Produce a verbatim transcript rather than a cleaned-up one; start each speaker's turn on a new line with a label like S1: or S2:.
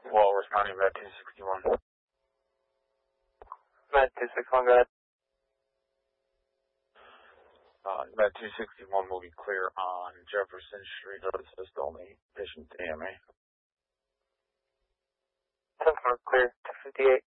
S1: Well, responding about two sixty-one.
S2: Med two sixty-one, go ahead.
S1: Uh, Med two sixty-one will be clear on Jefferson Street, assist only, patient A M A.
S2: ten four, clear, two fifty-eight.